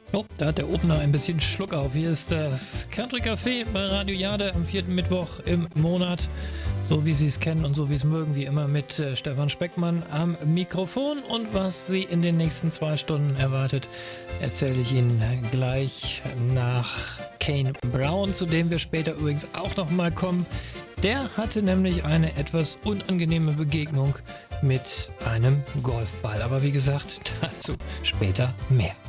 Oh, da hat der Opener ein bisschen Schluck auf. Hier ist das Country Café bei Radio Jade am 4. Mittwoch im Monat. So wie Sie es kennen und so wie es mögen, wie immer mit Stefan Speckmann am Mikrofon. Und was Sie in den nächsten 2 Stunden erwartet, erzähle ich Ihnen gleich nach Kane Brown, zu dem wir später übrigens auch nochmal kommen. Der hatte nämlich eine etwas unangenehme Begegnung mit einem Golfball. Aber wie gesagt, dazu später mehr.